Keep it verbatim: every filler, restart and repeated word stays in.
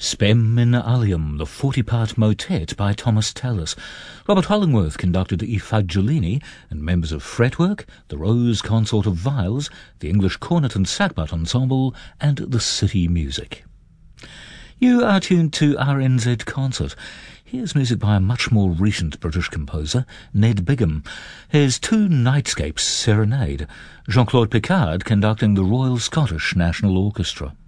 Spem in Alium, the forty-part motet by Thomas Tallis. Robert Hollingworth conducted I Fagiolini, and members of Fretwork, the Rose Consort of Viols, the English Cornet and Sackbut Ensemble, and the City Music. You are tuned to R N Z Concert. Here's music by a much more recent British composer, Ned Bigham. Here's Two Nightscapes Serenade, Jean-Claude Picard conducting the Royal Scottish National Orchestra.